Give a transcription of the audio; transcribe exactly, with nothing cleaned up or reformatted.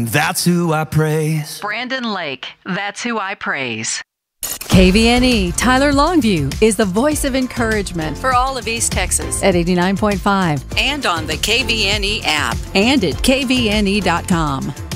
That's who I praise. Brandon Lake, that's who I praise. K V N E Tyler Longview is the voice of encouragement for all of East Texas at eighty-nine point five and on the K V N E app and at K V N E dot com.